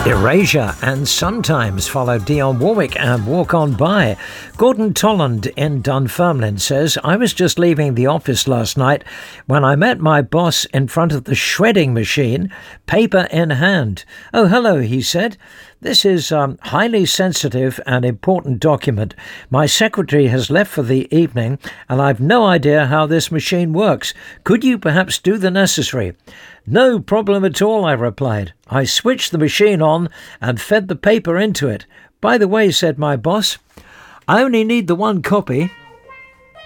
Erasure and Sometimes followed Dionne Warwick and Walk On By. Gordon Tolland in Dunfermline says, I was just leaving the office last night when I met my boss in front of the shredding machine, paper in hand. Oh, hello, he said. This is a highly sensitive and important document. My secretary has left for the evening and I've no idea how this machine works. Could you perhaps do the necessary? No problem at all, I replied. I switched the machine on and fed the paper into it. By the way, said my boss, I only need the one copy.